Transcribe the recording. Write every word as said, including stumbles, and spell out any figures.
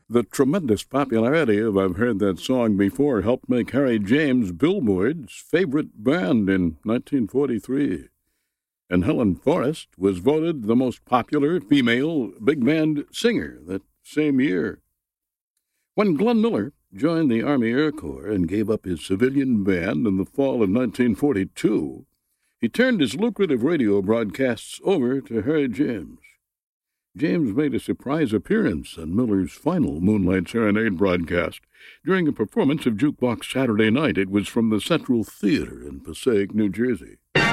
The tremendous popularity of I've Heard That Song Before helped make Harry James Billboard's favorite band in nineteen forty-three. And Helen Forrest was voted the most popular female big band singer that same year. When Glenn Miller joined the Army Air Corps and gave up his civilian band in the fall of nineteen forty-two, he turned his lucrative radio broadcasts over to Harry James. James made a surprise appearance on Miller's final Moonlight Serenade broadcast during a performance of Jukebox Saturday Night. It was from the Central Theater in Passaic, New Jersey.